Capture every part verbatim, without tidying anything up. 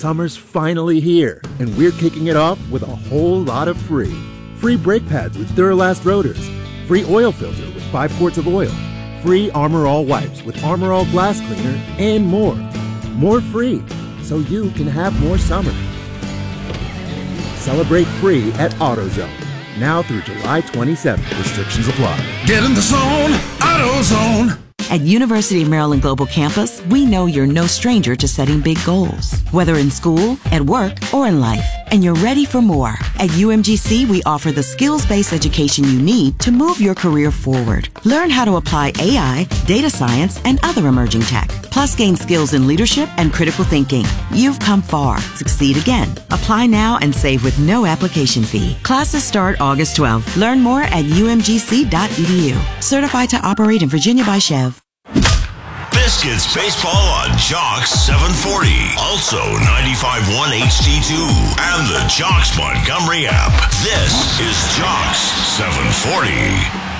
Summer's finally here, and we're kicking it off with a whole lot of free. Free brake pads with Duralast rotors. Free oil filter with five quarts of oil. Free Armor All wipes with Armor All glass cleaner, and more. More free, so you can have more summer. Celebrate free at AutoZone. Now through July twenty-seventh. Restrictions apply. Get in the zone, AutoZone. At University of Maryland Global Campus, we know you're no stranger to setting big goals, whether in school, at work, or in life, and you're ready for more. At U M G C, we offer the skills-based education you need to move your career forward. Learn how to apply A I, data science, and other emerging tech, plus gain skills in leadership and critical thinking. You've come far. Succeed again. Apply now and save with no application fee. Classes start August twelfth. Learn more at U M G C dot E D U. Certified to operate in Virginia by Chev. Biscuits Baseball on Jocks seven forty. Also ninety-five point one H D two. And the Jocks Montgomery app. This is Jocks seven forty.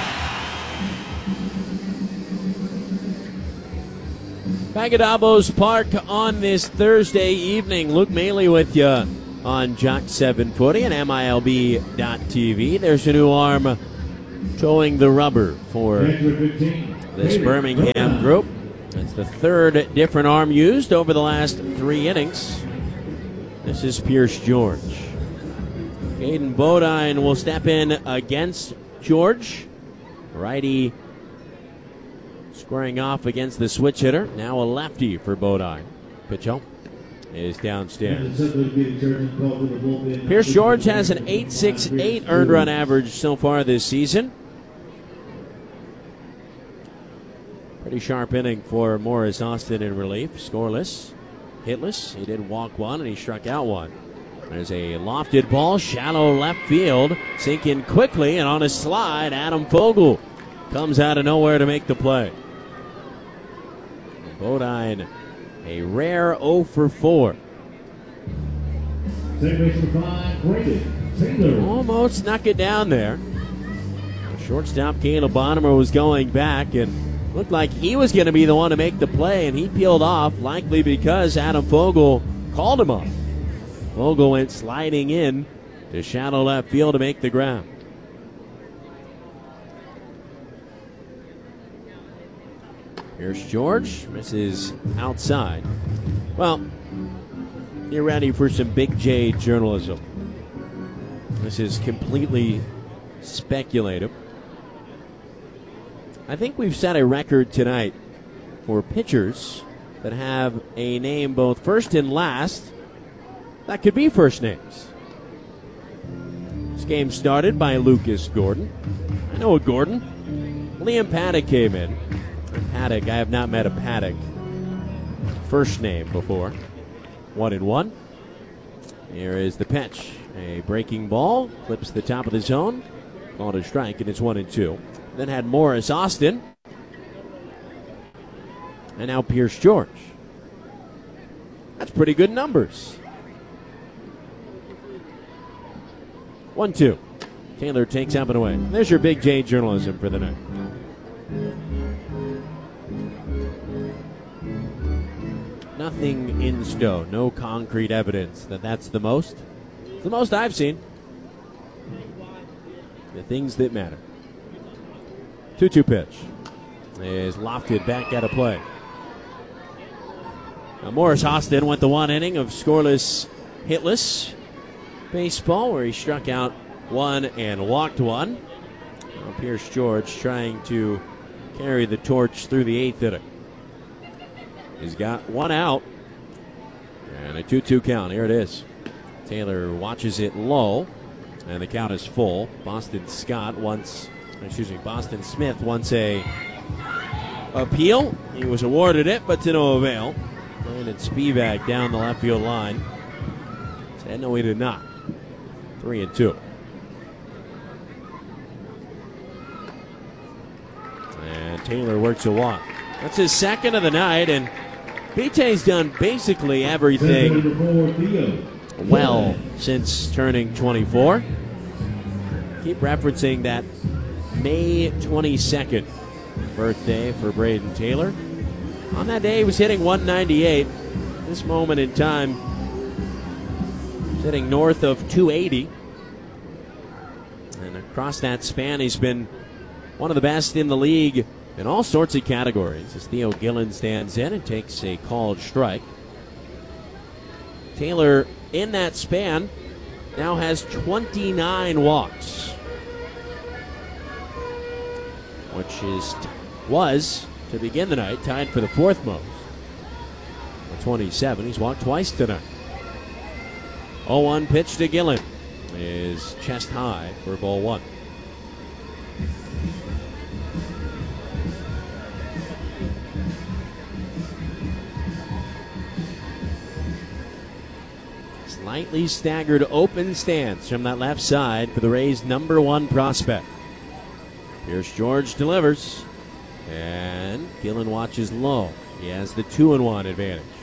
Back at Abos Park on this Thursday evening. Luke Maley with you on Jocks seven forty and M I L B dot T V. There's a new arm towing the rubber for this Birmingham group. It's the third different arm used over the last three innings. This is Pierce George. Caden Bodine will step in against George. Righty squaring off against the switch hitter. Now a lefty for Bodine. Pitch out is downstairs. Pierce George has an eight point six eight earned run average so far this season. Pretty sharp inning for Morris Austin in relief. Scoreless, hitless. He did walk one and he struck out one. There's a lofted ball, shallow left field. Sinking quickly and on a slide, Adam Fogel comes out of nowhere to make the play. Bodine, a rare oh for four. Almost snuck it down there. The shortstop Caleb Bonnemer was going back and looked like he was going to be the one to make the play, and he peeled off, likely because Adam Fogel called him off. Fogel went sliding in to shallow left field to make the grab. Here's George, misses outside. Well, you're ready for some Big J journalism. This is completely speculative. I think we've set a record tonight for pitchers that have a name both first and last that could be first names. This game started by Lucas Gordon. I know a Gordon. Liam Paddock came in. Paddock, I have not met a Paddock first name before. One and one. Here is the pitch. A breaking ball. Clips the top of the zone. Called a strike, and it's one and two. Then had Morris Austin. And now Pierce George. That's pretty good numbers. one two. Taylor takes up and away. There's your Big J journalism for the night. Nothing in stone. No concrete evidence that that's the most. The most I've seen. The things that matter. two two pitch is lofted back out of play. Now Morris Austin went the one inning of scoreless, hitless baseball where he struck out one and walked one. Now Pierce George trying to carry the torch through the eighth inning. He's got one out and a two two count. Here it is. Taylor watches it low and the count is full. Boston Scott wants Excuse me, Boston Smith wants a appeal. He was awarded it, but to no avail. Brandon Spivak down the left field line said no, he did not. Three and two. And Taylor works a walk. That's his second of the night, and B T's done basically everything well since turning twenty-four. Keep referencing that May twenty-second birthday for Braden Taylor. On that day, he was hitting one ninety-eight. This moment in time, Sitting north of two eighty. And across that span, he's been one of the best in the league in all sorts of categories. As Theo Gillen stands in and takes a called strike. Taylor, in that span, now has twenty-nine walks, which is was, to begin the night, tied for the fourth most. With twenty-seven, he's walked twice tonight. oh one pitch to Gillen is chest high for ball one. Slightly staggered open stance from that left side for the Rays' number one prospect. Pierce George delivers, and Gillen watches low. He has the two and one advantage.